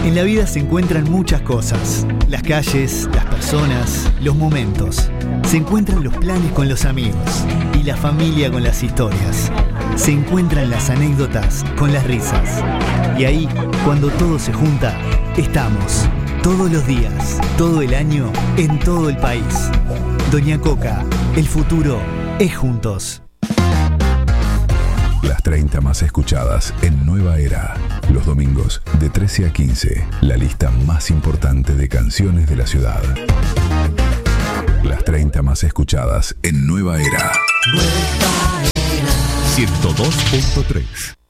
En la vida se encuentran muchas cosas. Las calles, las personas, los momentos. Se encuentran los planes con los amigos y la familia con las historias. Se encuentran las anécdotas con las risas. Y ahí, cuando todo se junta, estamos. Todos los días, todo el año, en todo el país. Doña Coca, el futuro es juntos. Las 30 más escuchadas en Nueva Era. Los domingos de 13 a 15. La lista más importante de canciones de la ciudad. Las 30 más escuchadas en Nueva Era. 102.3.